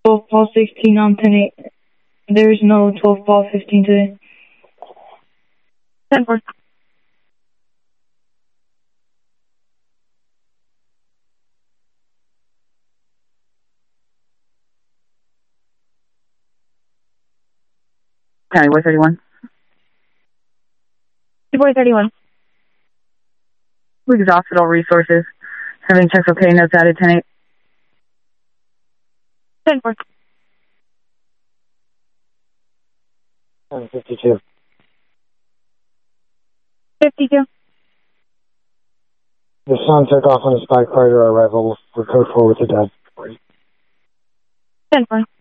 12 Paul 16 on 10-8. There is no 12 Paul 15 today. 10-4. County Boy 31. Boy 31. We exhausted all resources. Everything checks okay, notes added 10-8. 10-4. 52. 52. The Sun took off on a spy fighter arrival for code 4 with the dead. 10-4.